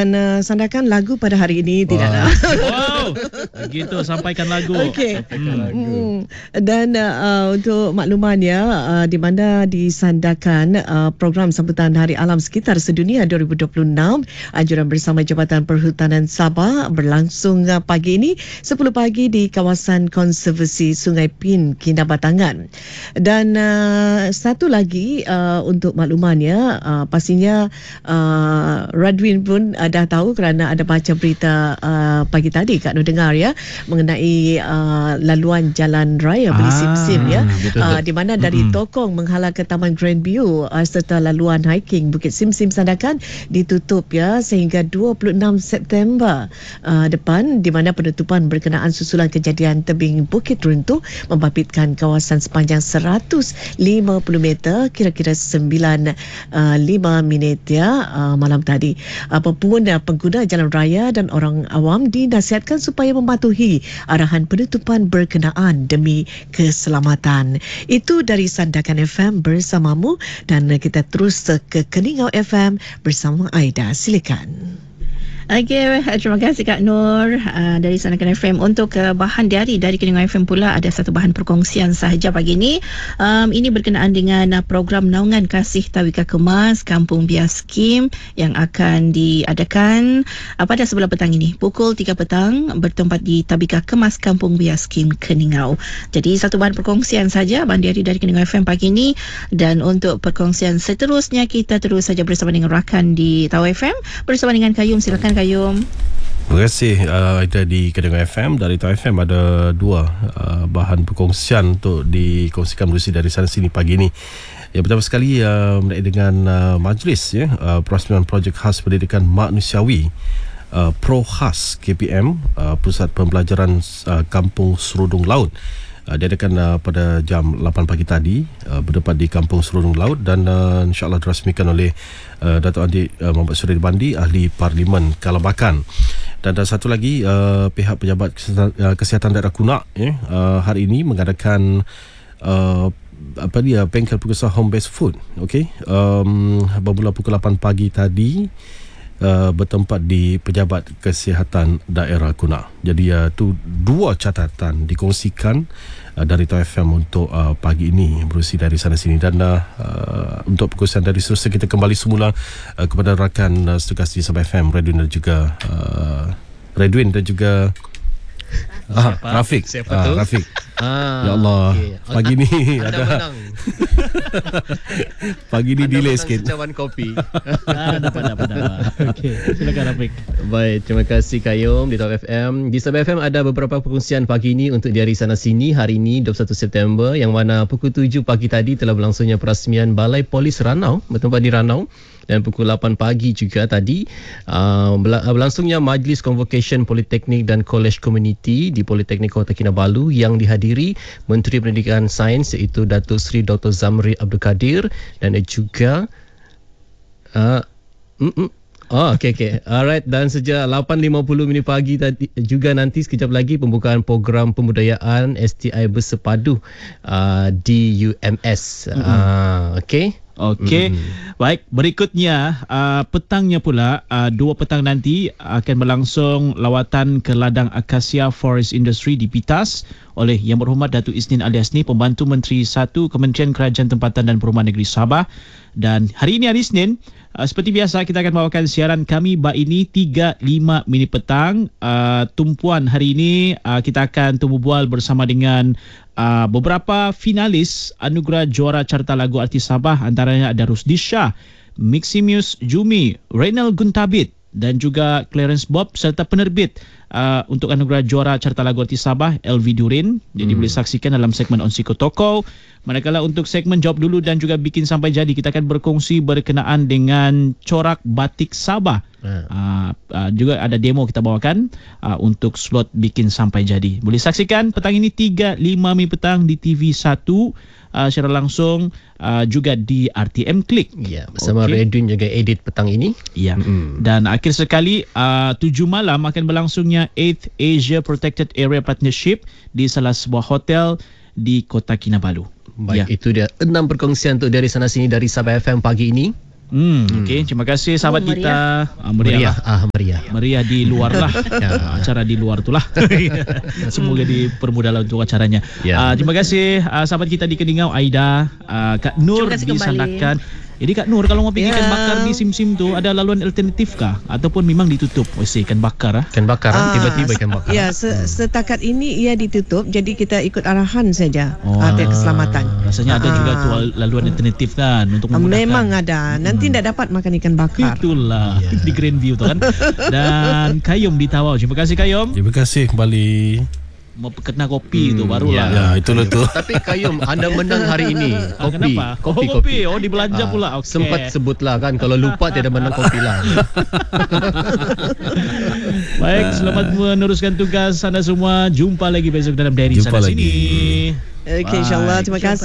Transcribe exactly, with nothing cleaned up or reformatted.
Dan uh, sandarkan lagu pada hari ini. Wow. Tidak lah. Wow, begitu sampaikan lagu. Okey. Hmm. Hmm. Dan uh, untuk maklumannya, uh, di mana disandarkan uh, program sambutan Hari Alam Sekitar Sedunia dua ribu dua puluh enam, anjuran bersama Jabatan Perhutanan Sabah berlangsung uh, pagi ini sepuluh pagi di kawasan konservasi Sungai Pin, Kinabatangan. Dan uh, satu lagi uh, untuk maklumannya, uh, pastinya uh, Radwin pun uh, dah tahu kerana ada baca berita uh, pagi tadi Kak Nur dengar ya, mengenai uh, laluan jalan raya Beli Sim-Sim ya, uh, di mana dari mm-hmm. Tokong menghala ke Taman Grandview uh, serta laluan hiking Bukit Sim-Sim Sandakan ditutup ya sehingga dua puluh enam September uh, depan, di mana penutupan berkenaan susulan kejadian tebing Bukit Runtuh membabitkan kawasan sepanjang seratus lima puluh meter kira-kira sembilan lima minit ya uh, malam tadi. Uh, pengguna pengguna jalan raya dan orang awam dinasihatkan supaya mematuhi arahan penutupan berkenaan demi keselamatan. Itu dari Sandakan F M bersamamu, dan kita terus ke Keningau F M bersama Aida. Silakan. Okey, terima kasih Kak Nur uh, dari Sandakan F M. Untuk uh, bahan diari dari Keningau F M pula, ada satu bahan perkongsian sahaja pagi ini. Um, ini berkenaan dengan uh, program naungan kasih Tawika Kemas Kampung Bias Skim yang akan diadakan uh, pada sebelah petang ini. Pukul tiga petang bertempat di Tawika Kemas Kampung Bias Skim Keningau. Jadi satu bahan perkongsian saja, bahan diari dari Keningau F M pagi ini. Dan untuk perkongsian seterusnya, kita terus saja bersama dengan rakan di Tawa F M bersama dengan Kayum. Silakan Kayum. Terima kasih uh, Aida di Keningau F M. Dari Tawa F M ada dua uh, bahan perkongsian untuk dikongsikan melalui dari sana sini pagi ini. Yang pertama sekali uh, berkaitan dengan uh, majlis ya, uh, perasmian projek khas pendidikan manusiawi uh, ProHas K P M, uh, Pusat Pembelajaran uh, Kampung Serudung Laut. Uh, diadakan uh, pada jam lapan pagi tadi, uh, bertempat di Kampung Serudung Laut, dan uh, insya-Allah dirasmikan oleh uh, Datuk Andik uh, Muhammad Surid Bandi, Ahli Parlimen Kalabakan. Dan ada satu lagi, uh, pihak Pejabat Kesihatan, uh, Kesihatan Daerah Kunak ya, uh, hari ini mengadakan uh, apa dia bengkel pengusaha home based food. Okey, um, bermula pukul lapan pagi tadi, Uh, bertempat di Pejabat Kesihatan Daerah Kunak. Jadi uh, tu dua catatan dikongsikan uh, dari Tawa F M untuk uh, pagi ini berusi dari sana sini. Dan uh, uh, untuk perkongsian dari seterusnya, kita kembali semula uh, kepada rakan uh, setugas di Sabah F M, Redwin dan juga uh, Redwin dan juga Ah, Rafiq. Siapa ah, tu? Rafiq. Ah, ya Allah, okay. pagi ni anda ada menang. Pagi ni anda delay menang sikit. Secawan kopi. Ah, dapat dapat dapat. Okey, silakan Rafiq. Baik, terima kasih Kayum di Tawa F M. Di Sabah F M ada beberapa perkongsian pagi ini untuk dari sana sini. Hari ini dua puluh satu September, yang mana pukul tujuh pagi tadi telah berlangsungnya perasmian Balai Polis Ranau bertempat di Ranau. Dan pukul lapan pagi juga tadi uh, berlangsungnya Majlis Convocation Politeknik dan College Community di Politeknik Kota Kinabalu yang dihadiri Menteri Pendidikan Sains iaitu Datuk Seri Doktor Zamri Abdul Kadir, dan juga uh, mm, mm, Oh, okey okey. Alright, dan sejak lapan lima puluh minit pagi tadi juga nanti sekejap lagi pembukaan program pembudayaan S T I bersepadu uh, di U M S. Mm-hmm. Uh, okey. Okey. Mm-hmm. Baik, berikutnya uh, petangnya pula uh, dua petang nanti akan berlangsung lawatan ke ladang Akasia Forest Industry di Pitas oleh Yang Berhormat Datuk Isnin Ali Hasni, Pembantu Menteri satu Kementerian Kerajaan Tempatan dan Perumahan Negeri Sabah. Dan hari ini hari Isnin, uh, seperti biasa kita akan bawakan siaran kami bab ini tiga lima minit petang. Uh, tumpuan hari ini uh, kita akan tumbuh bual bersama dengan uh, beberapa finalis anugerah juara carta lagu artis Sabah, antaranya ada Rusdi Shah, Maximius Jumi, Reynal Guntabit dan juga Clarence Bob, serta penerbit uh, untuk anugerah juara carta lagu artis Sabah L V Durin. Jadi hmm. boleh saksikan dalam segmen Onsiko Toko. Manakala untuk segmen Jawab Dulu dan juga Bikin Sampai Jadi, kita akan berkongsi berkenaan dengan corak batik Sabah. Hmm. Uh, uh, juga ada demo kita bawakan uh, untuk slot Bikin Sampai Jadi. Boleh saksikan petang ini tiga lima minit petang di T V satu uh, secara langsung, uh, juga di R T M Klik. Ya, bersama okay. Redwin juga edit petang ini. Ya. Mm-hmm. Dan akhir sekali uh, tujuh malam akan berlangsungnya eighth Asia Protected Area Partnership di salah sebuah hotel di Kota Kinabalu. Baik, ya. Itu dia enam perkongsian untuk dari sana sini dari Sabah F M pagi ini. Hmm, okey, terima kasih sahabat Oh, kita. Ah, Meriah, meriah. ah meriah. Meriah di luar lah. Ya, acara di luar tu lah. Semoga dipermudah lah untuk acaranya. Ya. Ah, terima kasih ah, sahabat kita di Keningau, Aida, ah, Kak Nur Terima kasih di kembali. Sandakan. Jadi Kak Nur, kalau mau pergi Ya. ikan bakar di Sim-Sim tu, ada laluan alternatif kah? Ataupun memang ditutup? Oh, si ikan bakar ah. Ikan bakar, Ah, tiba-tiba ikan bakar. Ya, se- setakat ini ia ditutup, jadi kita ikut arahan saja Oh. oh. pihak keselamatan. Rasanya ada Ah. juga tu laluan alternatif kan untuk Ah, memudahkan. Memang ada. Nanti tidak dapat makan ikan bakar. Itulah Ya. di Grandview tu kan. Dan Kayum di Tawau. Terima kasih Kayum. Terima kasih kembali. Mau kena kopi tu barulah. Ya, itulah tu. Tapi Kayum, anda menang hari ini. Ah, Kopi. kenapa? Kopi, Oh, kopi. Oh, dibelanja Ah, pula. Okey. Sempat sebutlah kan, kalau lupa tiada menang kopi lah. Baik, selamat meneruskan tugas anda semua. Jumpa lagi besok dalam Diary Jumpa Sana lagi. Sini. Okey, insyaAllah. Terima kasih.